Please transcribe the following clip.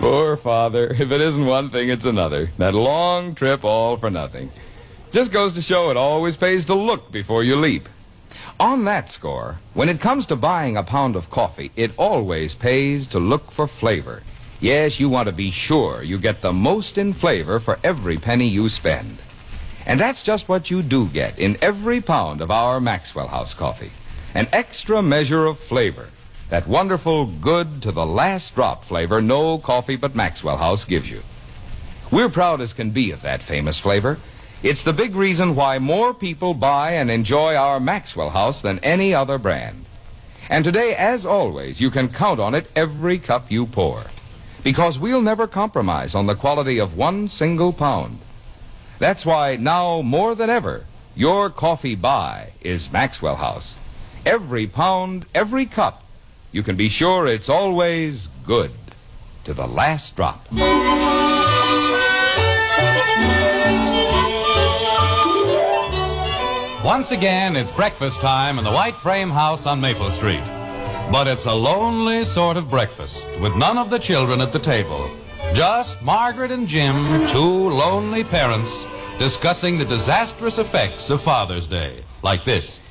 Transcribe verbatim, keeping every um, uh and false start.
Poor father. If it isn't one thing, it's another. That long trip all for nothing. Just goes to show it always pays to look before you leap. On that score, when it comes to buying a pound of coffee, it always pays to look for flavor. Yes, you want to be sure you get the most in flavor for every penny you spend. And that's just what you do get in every pound of our Maxwell House coffee. An extra measure of flavor. That wonderful, good to the last drop flavor no coffee but Maxwell House gives you. We're proud as can be of that famous flavor. It's the big reason why more people buy and enjoy our Maxwell House than any other brand. And today, as always, you can count on it every cup you pour. Because we'll never compromise on the quality of one single pound. That's why now, more than ever, your coffee buy is Maxwell House. Every pound, every cup, you can be sure it's always good to the last drop. Once again, it's breakfast time in the White Frame House on Maple Street. But it's a lonely sort of breakfast with none of the children at the table. Just Margaret and Jim, two lonely parents, discussing the disastrous effects of Father's Day, like this.